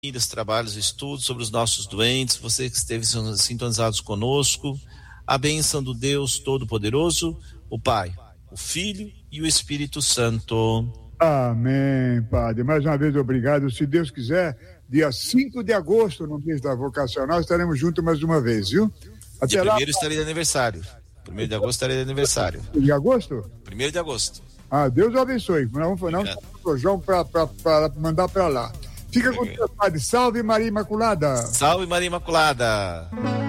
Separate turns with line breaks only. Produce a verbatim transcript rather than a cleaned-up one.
trabalhos, estudos sobre os nossos doentes, você que esteve sintonizados conosco, a bênção do Deus Todo-Poderoso, o Pai, o Filho e o Espírito Santo.
Amém, Padre. Mais uma vez, obrigado. Se Deus quiser, dia cinco de agosto, no mês da vocacional, estaremos juntos mais uma vez, viu?
Até dia lá. Primeiro estarei de aniversário. Primeiro de agosto estarei de aniversário.
De agosto?
Primeiro de agosto.
Ah, Deus abençoe. Não foi não o João para mandar para lá. Fica com Deus, Padre. Salve Maria Imaculada.
Salve Maria Imaculada.